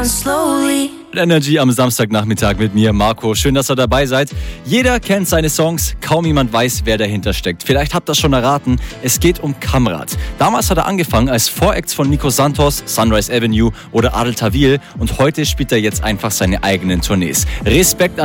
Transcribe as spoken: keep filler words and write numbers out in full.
Energy am Samstagnachmittag mit mir, Marco. Schön, dass ihr dabei seid. Jeder kennt seine Songs, kaum jemand weiß, wer dahinter steckt. Vielleicht habt ihr das schon erraten, es geht um Kamrat. Damals hat er angefangen als Voracts von Nico Santos, Sunrise Avenue oder Adel Tawil und heute spielt er jetzt einfach seine eigenen Tournees. Respekt an